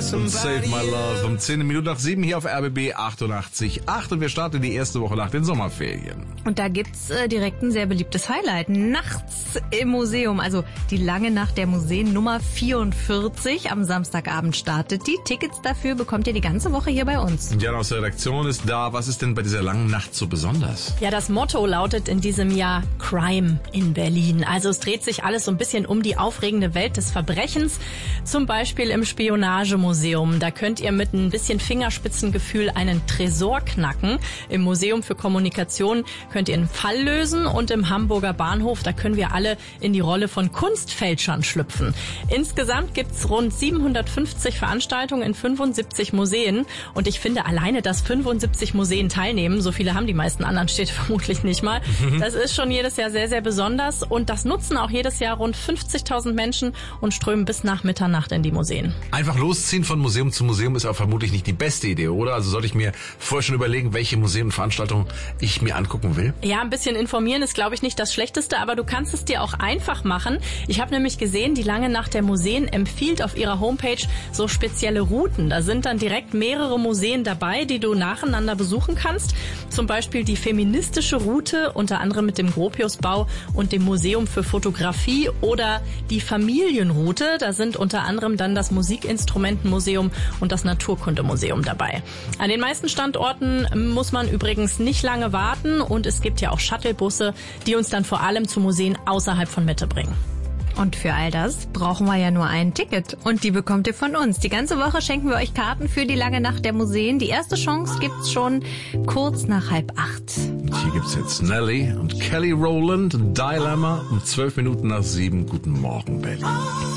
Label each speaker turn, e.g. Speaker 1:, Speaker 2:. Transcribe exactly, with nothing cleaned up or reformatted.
Speaker 1: und Save My Love um zehn Minuten nach sieben hier auf R B B achtundachtzig Komma acht und wir starten die erste Woche nach den Sommerferien.
Speaker 2: Und da gibt's äh, direkt ein sehr beliebtes Highlight. Nachts im Museum, also die lange Nacht der Museen Nummer vierundvierzig. Am Samstagabend startet die. Tickets dafür bekommt ihr die ganze Woche hier bei uns.
Speaker 1: Und Jan aus der Redaktion ist da. Was ist denn bei dieser langen Nacht so besonders?
Speaker 3: Ja, das Motto lautet in diesem Jahr Crime in Berlin. Also es dreht sich alles so ein bisschen um die aufregende Welt des Verbrechens. Zum Beispiel im Spionagemuseum. Da könnt ihr mit ein bisschen Fingerspitzengefühl einen Tresor knacken. Im Museum für Kommunikation könnt ihr einen Fall lösen. Und im Hamburger Bahnhof, da können wir alle in die Rolle von Kunstfälschern schlüpfen. Insgesamt gibt's rund siebenhundertfünfzig Veranstaltungen in fünfundsiebzig Museen. Und ich finde alleine, dass fünfundsiebzig Museen teilnehmen, so viele haben die meisten anderen Städte vermutlich nicht mal. Das ist schon jedes Jahr sehr, sehr besonders. Und das nutzen auch jedes Jahr rund fünfzigtausend Menschen und strömen bis nach Mitternacht in die Museen.
Speaker 1: Einfach losziehen von Museum zu Museum ist aber vermutlich nicht die beste Idee, oder? Also sollte ich mir vorher schon überlegen, welche Museen und Veranstaltungen ich mir angucken will?
Speaker 3: Ja, ein bisschen informieren ist, glaube ich, nicht das Schlechteste, aber du kannst es dir auch einfach machen. Ich habe nämlich gesehen, die Lange Nacht der Museen empfiehlt auf ihrer Homepage so spezielle Routen. Da sind dann direkt mehrere Museen dabei, die du nacheinander besuchen kannst. Zum Beispiel die feministische Route, unter anderem mit dem Gropiusbau und dem Museum für Fotografie, oder die Familienroute. Da sind unter anderem dann das Musikinstrumentenmuseum und das Naturkundemuseum dabei. An den meisten Standorten muss man übrigens nicht lange warten und es gibt ja auch Shuttlebusse, die uns dann vor allem zu Museen außerhalb von Mitte bringen.
Speaker 2: Und für all das brauchen wir ja nur ein Ticket. Und die bekommt ihr von uns. Die ganze Woche schenken wir euch Karten für die lange Nacht der Museen. Die erste Chance gibt's schon kurz nach halb acht.
Speaker 1: Und hier gibt's jetzt Nelly und Kelly Rowland, Dilemma um zwölf Minuten nach sieben. Guten Morgen, Berlin.